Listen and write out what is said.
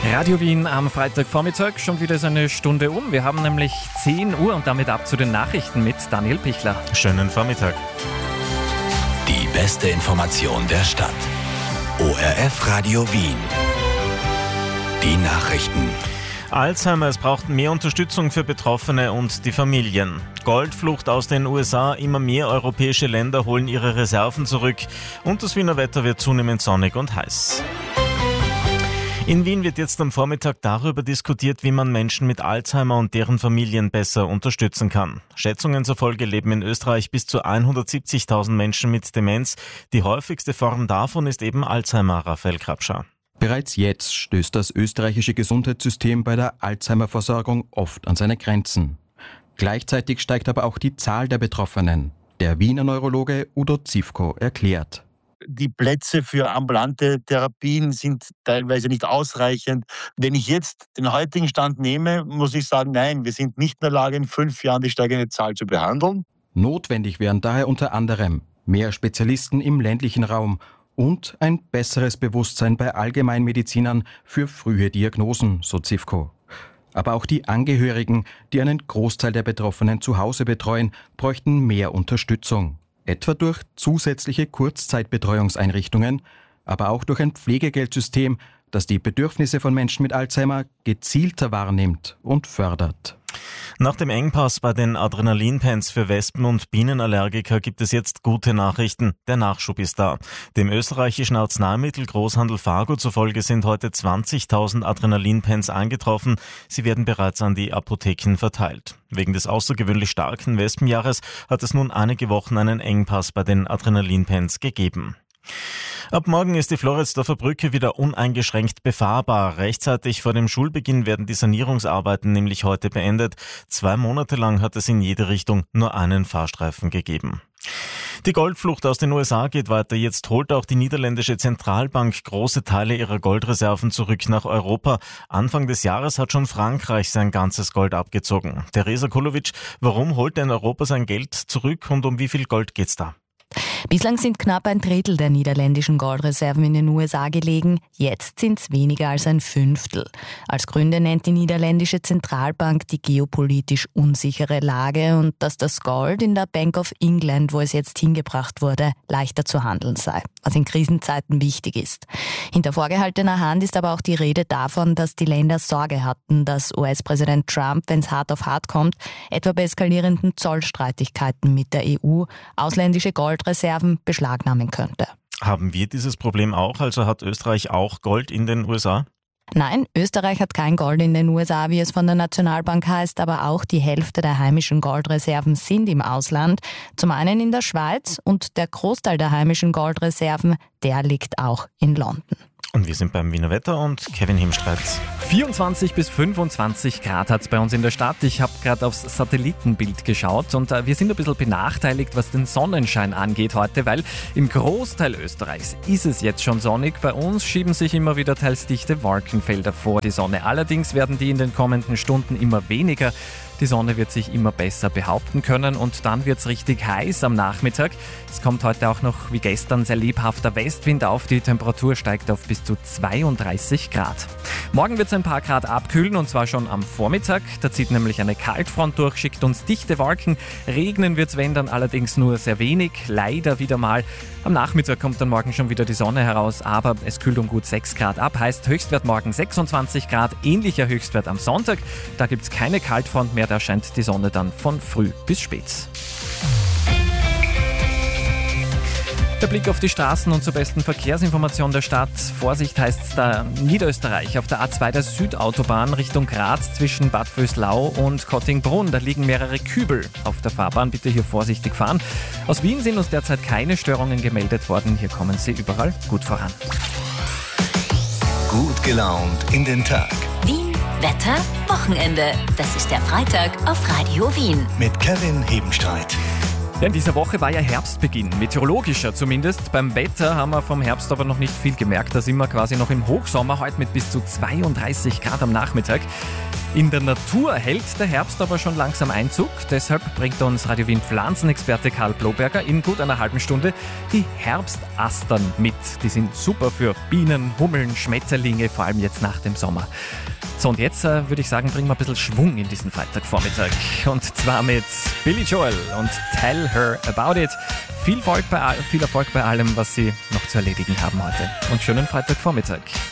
Radio Wien am Freitagvormittag, schon wieder so eine Stunde um. Wir haben nämlich 10 Uhr und damit ab zu den Nachrichten mit Daniel Pichler. Schönen Vormittag. Die beste Information der Stadt. ORF Radio Wien. Die Nachrichten. Alzheimer, es braucht mehr Unterstützung für Betroffene und die Familien. Goldflucht aus den USA, immer mehr europäische Länder holen ihre Reserven zurück und das Wiener Wetter wird zunehmend sonnig und heiß. In Wien wird jetzt am Vormittag darüber diskutiert, wie man Menschen mit Alzheimer und deren Familien besser unterstützen kann. Schätzungen zufolge leben in Österreich bis zu 170.000 Menschen mit Demenz. Die häufigste Form davon ist eben Alzheimer, Raphael Krapscher. Bereits jetzt stößt das österreichische Gesundheitssystem bei der Alzheimer-Versorgung oft an seine Grenzen. Gleichzeitig steigt aber auch die Zahl der Betroffenen. Der Wiener Neurologe Udo Zivko erklärt. Die Plätze für ambulante Therapien sind teilweise nicht ausreichend. Wenn ich jetzt den heutigen Stand nehme, muss ich sagen, nein, wir sind nicht in der Lage, in 5 Jahren die steigende Zahl zu behandeln. Notwendig wären daher unter anderem mehr Spezialisten im ländlichen Raum und ein besseres Bewusstsein bei Allgemeinmedizinern für frühe Diagnosen, so Zivko. Aber auch die Angehörigen, die einen Großteil der Betroffenen zu Hause betreuen, bräuchten mehr Unterstützung. Etwa durch zusätzliche Kurzzeitbetreuungseinrichtungen, aber auch durch ein Pflegegeldsystem, das die Bedürfnisse von Menschen mit Alzheimer gezielter wahrnimmt und fördert. Nach dem Engpass bei den Adrenalinpens für Wespen- und Bienenallergiker gibt es jetzt gute Nachrichten. Der Nachschub ist da. Dem österreichischen Arzneimittelgroßhandel Fargo zufolge sind heute 20.000 Adrenalinpens eingetroffen. Sie werden bereits an die Apotheken verteilt. Wegen des außergewöhnlich starken Wespenjahres hat es nun einige Wochen einen Engpass bei den Adrenalinpens gegeben. Ab morgen ist die Floridsdorfer Brücke wieder uneingeschränkt befahrbar. Rechtzeitig vor dem Schulbeginn werden die Sanierungsarbeiten nämlich heute beendet. 2 Monate lang hat es in jede Richtung nur einen Fahrstreifen gegeben. Die Goldflucht aus den USA geht weiter. Jetzt holt auch die niederländische Zentralbank große Teile ihrer Goldreserven zurück nach Europa. Anfang des Jahres hat schon Frankreich sein ganzes Gold abgezogen. Theresa Kulovic, warum holt denn Europa sein Geld zurück und um wie viel Gold geht's da? Bislang sind knapp 1/3 der niederländischen Goldreserven in den USA gelegen. Jetzt sind es weniger als 1/5. Als Gründe nennt die niederländische Zentralbank die geopolitisch unsichere Lage und dass das Gold in der Bank of England, wo es jetzt hingebracht wurde, leichter zu handeln sei, was in Krisenzeiten wichtig ist. Hinter vorgehaltener Hand ist aber auch die Rede davon, dass die Länder Sorge hatten, dass US-Präsident Trump, wenn es hart auf hart kommt, etwa bei eskalierenden Zollstreitigkeiten mit der EU, ausländische Goldreserven beschlagnahmen könnte. Haben wir dieses Problem auch? Also hat Österreich auch Gold in den USA? Nein, Österreich hat kein Gold in den USA, wie es von der Nationalbank heißt, aber auch die Hälfte der heimischen Goldreserven sind im Ausland. Zum einen in der Schweiz und der Großteil der heimischen Goldreserven, der liegt auch in London. Und wir sind beim Wiener Wetter und Kevin Himstreit. 24 bis 25 Grad hat es bei uns in der Stadt. Ich habe gerade aufs Satellitenbild geschaut und wir sind ein bisschen benachteiligt, was den Sonnenschein angeht heute, weil im Großteil Österreichs ist es jetzt schon sonnig. Bei uns schieben sich immer wieder teils dichte Wolkenfelder vor die Sonne. Allerdings werden die in den kommenden Stunden immer weniger. Die Sonne wird sich immer besser behaupten können und dann wird es richtig heiß am Nachmittag. Es kommt heute auch noch wie gestern sehr lebhafter Westwind auf. Die Temperatur steigt auf bis zu 32 Grad. Morgen wird es ein paar Grad abkühlen und zwar schon am Vormittag. Da zieht nämlich eine Kaltfront durch, schickt uns dichte Wolken. Regnen wird es, wenn dann allerdings nur sehr wenig, leider wieder mal. Am Nachmittag kommt dann morgen schon wieder die Sonne heraus, aber es kühlt um gut 6 Grad ab. Heißt Höchstwert morgen 26 Grad, ähnlicher Höchstwert am Sonntag. Da gibt es keine Kaltfront mehr, da scheint die Sonne dann von früh bis spät. Der Blick auf die Straßen und zur besten Verkehrsinformation der Stadt. Vorsicht heißt es da Niederösterreich auf der A2 der Südautobahn Richtung Graz zwischen Bad Vöslau und Kottingbrunn. Da liegen mehrere Kübel auf der Fahrbahn. Bitte hier vorsichtig fahren. Aus Wien sind uns derzeit keine Störungen gemeldet worden. Hier kommen Sie überall gut voran. Gut gelaunt in den Tag. Wien, Wetter, Wochenende. Das ist der Freitag auf Radio Wien. Mit Kevin Hebenstreit. Ja, in dieser Woche war ja Herbstbeginn, meteorologischer zumindest. Beim Wetter haben wir vom Herbst aber noch nicht viel gemerkt. Da sind wir quasi noch im Hochsommer, heute mit bis zu 32 Grad am Nachmittag. In der Natur hält der Herbst aber schon langsam Einzug. Deshalb bringt uns Radio Wien Pflanzenexperte Karl Bloberger in gut einer halben Stunde die Herbstastern mit. Die sind super für Bienen, Hummeln, Schmetterlinge, vor allem jetzt nach dem Sommer. So, und jetzt würde ich sagen, bringen wir ein bisschen Schwung in diesen Freitagvormittag. Und zwar mit Billy Joel und Tell Her About It. Viel Erfolg bei allem, was Sie noch zu erledigen haben heute. Und schönen Freitagvormittag.